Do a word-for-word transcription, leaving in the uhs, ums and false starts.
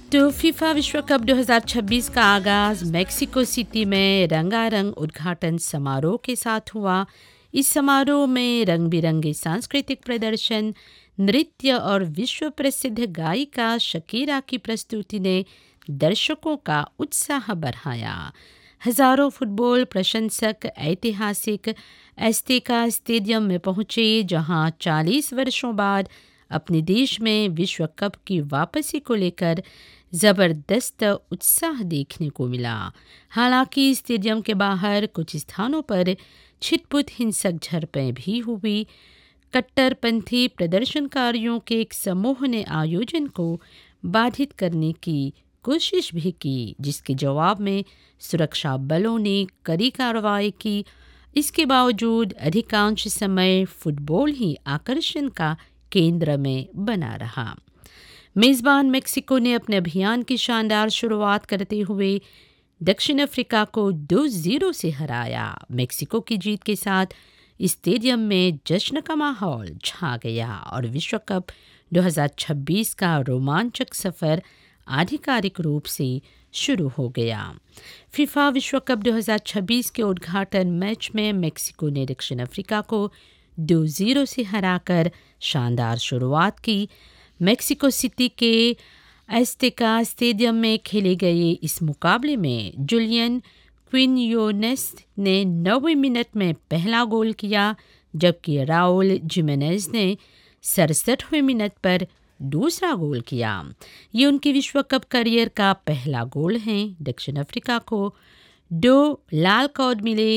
तो फीफा विश्व कप दो हज़ार छब्बीस का आगाज मेक्सिको सिटी में रंगारंग उद्घाटन समारोह के साथ हुआ। इस समारोह में रंग बिरंगे सांस्कृतिक प्रदर्शन, नृत्य और विश्व प्रसिद्ध गायिका शकीरा की प्रस्तुति ने दर्शकों का उत्साह बढ़ाया। हजारों फुटबॉल प्रशंसक ऐतिहासिक एस्टेका स्टेडियम में पहुंचे, जहां चालीस वर्षों बाद अपने देश में विश्व कप की वापसी को लेकर जबरदस्त उत्साह देखने को मिला। हालांकि स्टेडियम के बाहर कुछ स्थानों पर छिटपुट हिंसक झड़पें भी हुई। कट्टरपंथी प्रदर्शनकारियों के एक समूह ने आयोजन को बाधित करने की कोशिश भी की, जिसके जवाब में सुरक्षा बलों ने कड़ी कार्रवाई की। इसके बावजूद अधिकांश समय फुटबॉल ही आकर्षण का केंद्र में बना रहा। मेज़बान मेक्सिको ने अपने अभियान की शानदार शुरुआत करते हुए दक्षिण अफ्रीका को दो शून्य से हराया। मेक्सिको की जीत के साथ स्टेडियम में जश्न का माहौल छा गया और विश्व कप दो हज़ार छब्बीस का रोमांचक सफ़र आधिकारिक रूप से शुरू हो गया। फीफा विश्व कप दो हज़ार छब्बीस के उद्घाटन मैच में मेक्सिको ने दक्षिण अफ्रीका को दो शून्य से हराकर शानदार शुरुआत की। मेक्सिको सिटी के एस्टेका स्टेडियम में खेले गए इस मुकाबले में जुलियन क्विनोनेस ने नौवें मिनट में पहला गोल किया, जबकि राउल जिमेनेज ने सड़सठवें मिनट पर दूसरा गोल किया। ये उनके विश्व कप करियर का पहला गोल है। दक्षिण अफ्रीका को दो लाल कार्ड मिले,